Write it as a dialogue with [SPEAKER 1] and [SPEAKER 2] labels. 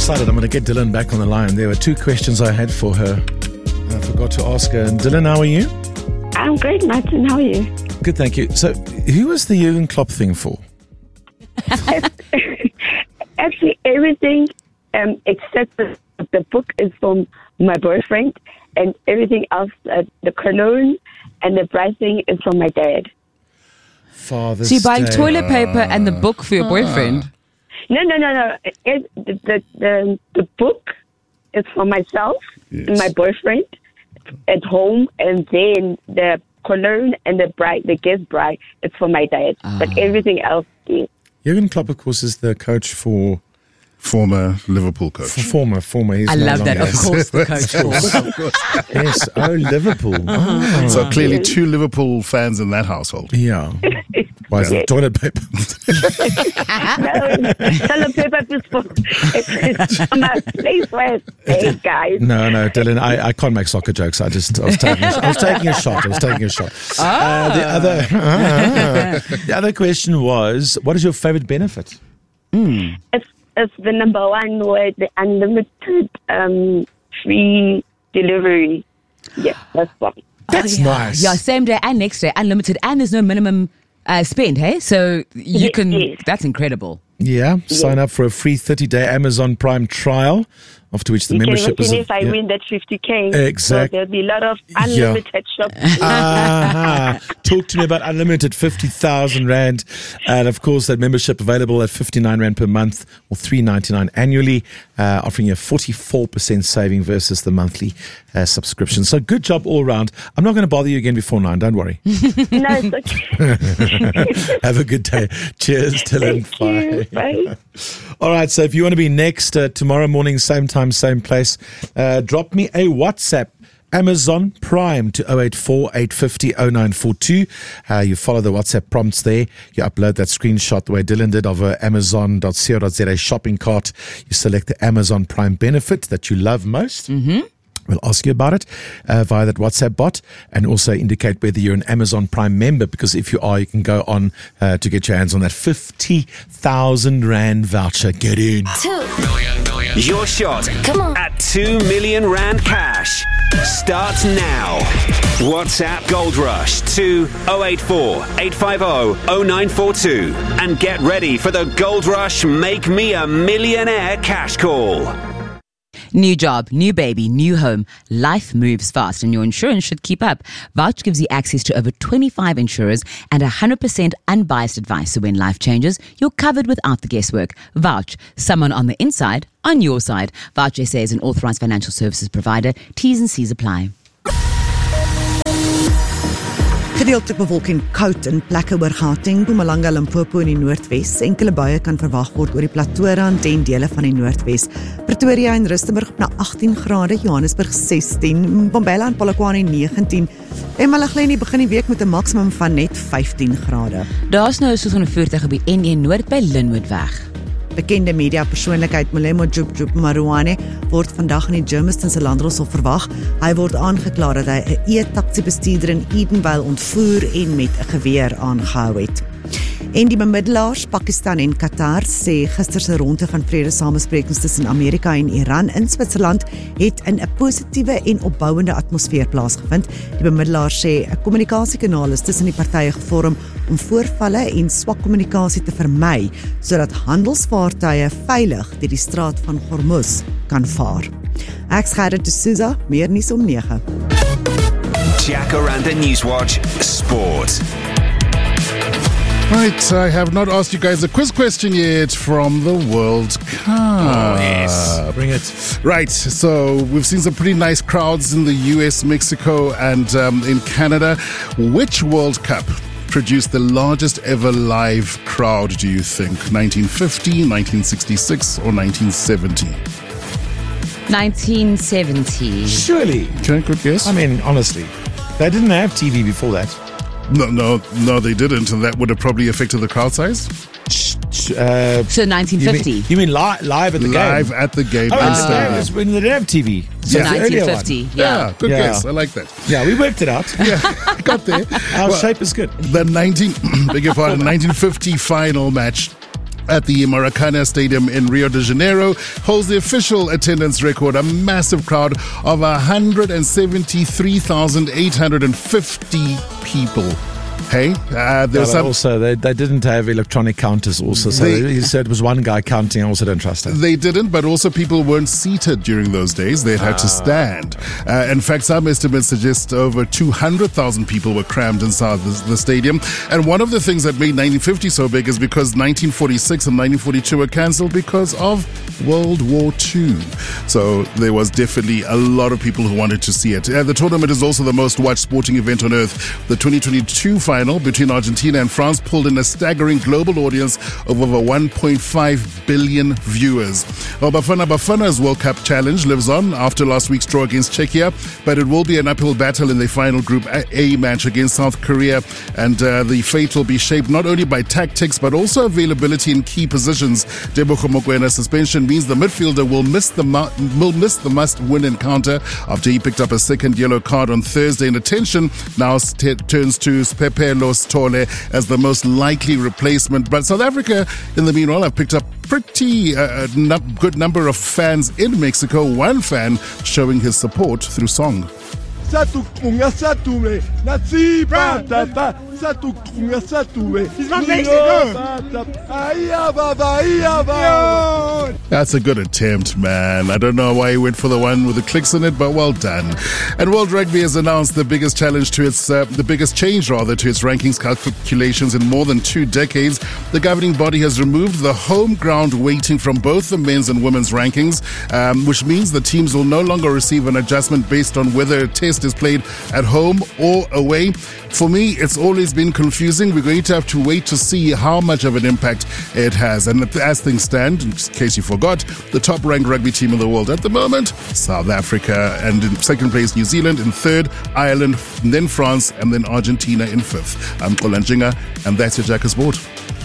[SPEAKER 1] decided I'm going to get Dylan back on the line. There were two questions I had for her. I forgot to ask her. And Dylan, how are you?
[SPEAKER 2] I'm great, Martin. How are you?
[SPEAKER 1] Good, thank you. So, who was the Jurgen Klopp thing for?
[SPEAKER 2] Actually, everything except the book is from my boyfriend, and everything else, the cologne and the bride thing is from my dad.
[SPEAKER 1] Father's
[SPEAKER 3] So you're buying
[SPEAKER 1] Day.
[SPEAKER 3] toilet paper and the book for your boyfriend?
[SPEAKER 2] No. The book is for myself and my boyfriend at home, and then the cologne and the guest bride is for my dad. But everything else is.
[SPEAKER 1] Jurgen Klopp, of course, is the coach for...
[SPEAKER 4] Former Liverpool coach.
[SPEAKER 1] Former. He's
[SPEAKER 3] I
[SPEAKER 1] no
[SPEAKER 3] love that.
[SPEAKER 1] longer.
[SPEAKER 3] Of course, the coach.
[SPEAKER 1] Yes. Oh, Liverpool. Oh.
[SPEAKER 4] So clearly 2 Liverpool fans in that household.
[SPEAKER 1] Yeah. Why is it toilet paper?
[SPEAKER 2] No, toilet paper is for my place where hey guys.
[SPEAKER 1] No, Dylan, I can't make soccer jokes. I was taking a shot. The other question was, what is your favorite benefit?
[SPEAKER 2] It's the number one with the unlimited free delivery. Yeah, that's one.
[SPEAKER 1] That's nice.
[SPEAKER 3] Yeah, same day and next day, unlimited, and there's no minimum spend, hey? So you can,
[SPEAKER 2] yes.
[SPEAKER 3] That's incredible.
[SPEAKER 1] Yeah, sign up for a free 30-day Amazon Prime trial, after which the
[SPEAKER 2] You
[SPEAKER 1] membership
[SPEAKER 2] can
[SPEAKER 1] is...
[SPEAKER 2] imagine if I win that 50K.
[SPEAKER 1] Exactly.
[SPEAKER 2] So there'll be a lot of unlimited shopping.
[SPEAKER 1] Talk to me about unlimited 50,000 Rand. And of course, that membership available at 59 Rand per month or 3.99 annually, offering you a 44% saving versus the monthly subscription. So good job all round. I'm not going to bother you again before 9, don't worry.
[SPEAKER 2] No, it's okay.
[SPEAKER 1] Have a good day. Cheers, Dylan.
[SPEAKER 2] Thank you. Bye.
[SPEAKER 1] All right, so if you want to be next tomorrow morning, same time, same place, drop me a WhatsApp. Amazon Prime to 084 850 0942. You follow the WhatsApp prompts there. You upload that screenshot the way Dylan did of a Amazon.co.za shopping cart. You select the Amazon Prime benefit that you love most. We'll ask you about it via that WhatsApp bot, and also indicate whether you're an Amazon Prime member, because if you are, you can go on to get your hands on that 50,000 Rand voucher. Get in.
[SPEAKER 5] 2 million.
[SPEAKER 6] Your shot at 2 million Rand cash starts now. WhatsApp Gold Rush to 084 850 0942 and get ready for the Gold Rush Make Me a Millionaire cash call.
[SPEAKER 3] New job, new baby, new home. Life moves fast and your insurance should keep up. Vouch gives you access to over 25 insurers and 100% unbiased advice. So when life changes, you're covered without the guesswork. Vouch, someone on the inside, on your side. Vouch SA is an authorized financial services provider. T's and C's apply.
[SPEAKER 7] Gedeeltelik bewolk en koud in plekke oor Gauteng, Mpumalanga, Limpopo in die noordwes. Enkele buie kan verwag word oor die Plateaurand en dele van die noordwes. Pretoria en Rustenburg na 18 grade, Johannesburg 16, Mbombela en Polokwane 19. En Malaglen begin die week met 'n maksimum van net 15 grade.
[SPEAKER 3] Daar's nou soos 'n voertuig op die N1 Noord by Linwoodweg.
[SPEAKER 7] Bekende mediapersoonlikheid Molemo Jub Maruane word vandag in die Germiston se landroshof verwag. Hy word aangekla dat hy 'n e-taxi bestuurder in Edenvale ontvoer en met 'n geweer aangehou het. En die bemiddelaars, Pakistan en Qatar, sê gister se ronde van vredesamesprekings tussen Amerika en Iran in Switserland het in 'n positiewe en opbouende atmosfeer plaasgevind. Die bemiddelaars sê 'n kommunikasiekanaal is tussen die partye gevorm om voorvalle en swak kommunikasie te vermy, sodat handelsvaartuie veilig deur die straat van Hormuz kan vaar. Ek's Gerard de Souza, meer nuus om 9.
[SPEAKER 6] Jacaranda Newswatch Sport.
[SPEAKER 4] Right, I have not asked you guys a quiz question yet from the World Cup.
[SPEAKER 1] Oh, yes. Bring it.
[SPEAKER 4] Right, so we've seen some pretty nice crowds in the US, Mexico, and in Canada. Which World Cup produced the largest ever live crowd, do you think? 1950, 1966, or 1970?
[SPEAKER 3] 1970.
[SPEAKER 1] Surely.
[SPEAKER 4] Okay, good guess.
[SPEAKER 1] I mean, honestly, they didn't have TV before that.
[SPEAKER 4] No, they didn't, and that would have probably affected the crowd size.
[SPEAKER 3] So 1950.
[SPEAKER 1] You mean live at the game?
[SPEAKER 4] Live at the game
[SPEAKER 1] Oh,
[SPEAKER 4] in
[SPEAKER 1] the
[SPEAKER 4] stadium.
[SPEAKER 1] game was when they didn't have TV.
[SPEAKER 3] So
[SPEAKER 1] it's the earlier
[SPEAKER 3] 1950.
[SPEAKER 1] one.
[SPEAKER 4] Yeah, good
[SPEAKER 1] Yeah.
[SPEAKER 4] guess. I like that.
[SPEAKER 1] Yeah, we worked it out.
[SPEAKER 4] Yeah, got there.
[SPEAKER 1] Our
[SPEAKER 4] Well,
[SPEAKER 1] shape is good.
[SPEAKER 4] The 1950 final match at the Maracanã Stadium in Rio de Janeiro holds the official attendance record, a massive crowd of 173,850 people. Hey, there's some.
[SPEAKER 1] Also, they didn't have electronic counters. Also, so he said it was one guy counting. I also don't trust that.
[SPEAKER 4] They didn't, but also people weren't seated during those days. They had to stand. In fact, some estimates suggest over 200,000 people were crammed inside the stadium. And one of the things that made 1950 so big is because 1946 and 1942 were cancelled because of World War II. So there was definitely a lot of people who wanted to see it. The tournament is also the most watched sporting event on earth. The 2022 final between Argentina and France pulled in a staggering global audience of over 1.5 billion viewers. Well, Bafana's World Cup challenge lives on after last week's draw against Czechia, but it will be an uphill battle in the final Group A match against South Korea, and the fate will be shaped not only by tactics but also availability in key positions. Tebogo Mokoena's suspension means the midfielder will miss the must-win encounter after he picked up a second yellow card on Thursday, and attention now turns to Pepe Lostole as the most likely replacement. But South Africa, in the meanwhile, have picked up pretty good number of fans in Mexico. One fan showing his support through song.
[SPEAKER 5] He's from Mexico.
[SPEAKER 4] That's a good attempt, man. I don't know why he went for the one with the clicks in it, but well done. And World Rugby has announced the biggest change to its rankings calculations in more than 2 decades. The governing body has removed the home ground weighting from both the men's and women's rankings, which means the teams will no longer receive an adjustment based on whether a test is played at home or away. For me, it's always been confusing. We're going to have to wait to see how much of an impact it has. And as things stand, in case you forgot, the top-ranked rugby team in the world at the moment, South Africa, and in second place, New Zealand, in third, Ireland, and then France, and then Argentina in fifth. I'm Kolanjinga, and that's your Jack of Sport.